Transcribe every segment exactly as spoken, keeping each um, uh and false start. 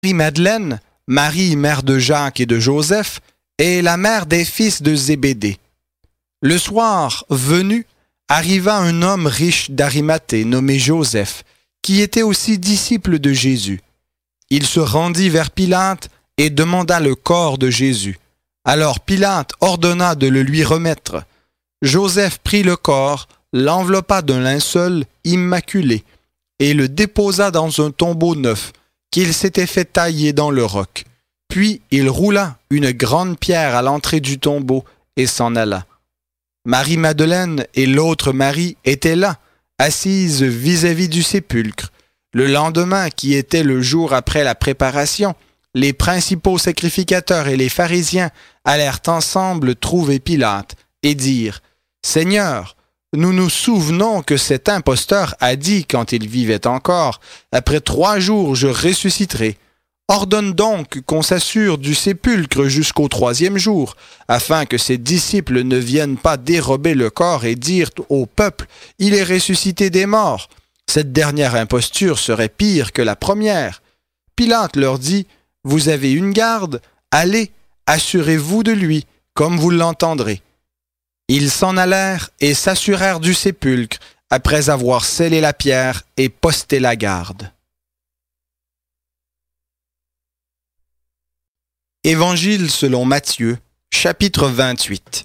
Marie-Madeleine, Marie, mère de Jacques et de Joseph, est la mère des fils de Zébédée. Le soir venu, arriva un homme riche d'Arimathée nommé Joseph, qui était aussi disciple de Jésus. Il se rendit vers Pilate et demanda le corps de Jésus. Alors Pilate ordonna de le lui remettre. Joseph prit le corps, l'enveloppa d'un linceul immaculé et le déposa dans un tombeau neuf qu'il s'était fait tailler dans le roc. Puis il roula une grande pierre à l'entrée du tombeau et s'en alla. Marie-Madeleine et l'autre Marie étaient là, assises vis-à-vis du sépulcre. Le lendemain, qui était le jour après la préparation, les principaux sacrificateurs et les pharisiens allèrent ensemble trouver Pilate et dirent « Seigneur, nous nous souvenons que cet imposteur a dit quand il vivait encore, « Après trois jours je ressusciterai ». Ordonne donc qu'on s'assure du sépulcre jusqu'au troisième jour, afin que ses disciples ne viennent pas dérober le corps et dire au peuple « Il est ressuscité des morts ». Cette dernière imposture serait pire que la première. Pilate leur dit « Vous avez une garde, allez, assurez-vous de lui, comme vous l'entendrez. » Ils s'en allèrent et s'assurèrent du sépulcre, après avoir scellé la pierre et posté la garde. Évangile selon Matthieu, chapitre vingt-huit.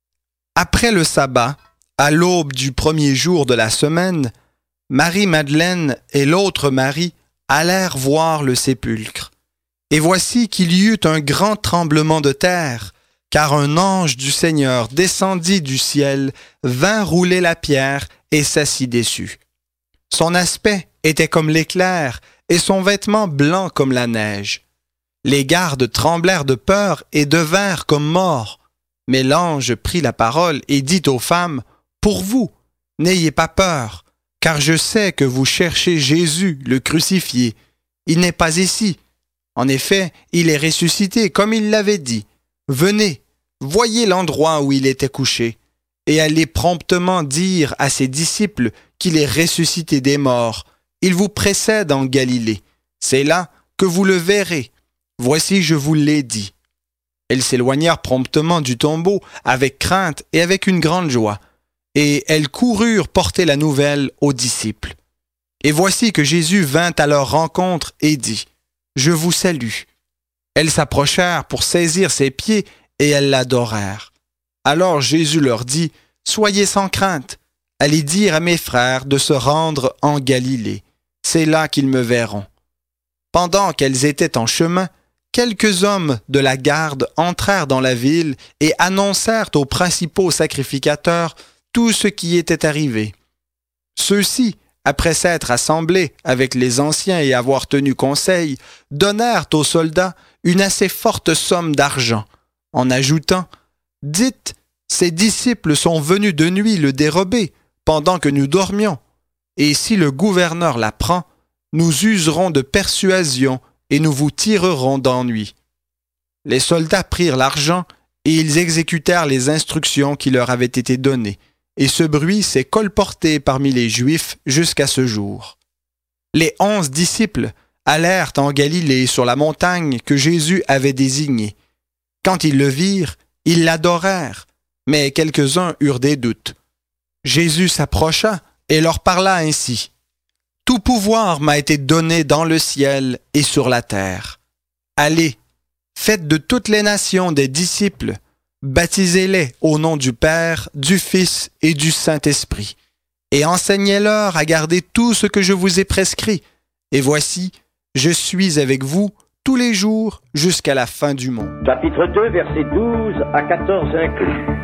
Après le sabbat, à l'aube du premier jour de la semaine, Marie-Madeleine et l'autre Marie allèrent voir le sépulcre. Et voici qu'il y eut un grand tremblement de terre, car un ange du Seigneur descendit du ciel, vint rouler la pierre et s'assit dessus. Son aspect était comme l'éclair et son vêtement blanc comme la neige. Les gardes tremblèrent de peur et devinrent comme morts. Mais l'ange prit la parole et dit aux femmes, « Pour vous, n'ayez pas peur, car je sais que vous cherchez Jésus, le crucifié. Il n'est pas ici. En effet, il est ressuscité, comme il l'avait dit. Venez, voyez l'endroit où il était couché, et allez promptement dire à ses disciples qu'il est ressuscité des morts. Il vous précède en Galilée. C'est là que vous le verrez. Voici, je vous l'ai dit. » Elles s'éloignèrent promptement du tombeau avec crainte et avec une grande joie, et elles coururent porter la nouvelle aux disciples. Et voici que Jésus vint à leur rencontre et dit, « Je vous salue. » Elles s'approchèrent pour saisir ses pieds et elles l'adorèrent. Alors Jésus leur dit, « Soyez sans crainte, allez dire à mes frères de se rendre en Galilée. C'est là qu'ils me verront. » Pendant qu'elles étaient en chemin, quelques hommes de la garde entrèrent dans la ville et annoncèrent aux principaux sacrificateurs tout ce qui était arrivé. Ceux-ci, après s'être assemblés avec les anciens et avoir tenu conseil, donnèrent aux soldats une assez forte somme d'argent, en ajoutant « Dites, ces disciples sont venus de nuit le dérober, pendant que nous dormions, et si le gouverneur l'apprend, nous userons de persuasion et nous vous tirerons d'ennui. » Les soldats prirent l'argent et ils exécutèrent les instructions qui leur avaient été données, et ce bruit s'est colporté parmi les Juifs jusqu'à ce jour. Les onze disciples allèrent en Galilée sur la montagne que Jésus avait désignée. Quand ils le virent, ils l'adorèrent, mais quelques-uns eurent des doutes. Jésus s'approcha et leur parla ainsi. « Tout pouvoir m'a été donné dans le ciel et sur la terre. Allez, faites de toutes les nations des disciples, baptisez-les au nom du Père, du Fils et du Saint-Esprit, et enseignez-leur à garder tout ce que je vous ai prescrit. Et voici, je suis avec vous tous les jours jusqu'à la fin du monde. » Chapitre deux, versets douze à quatorze inclus.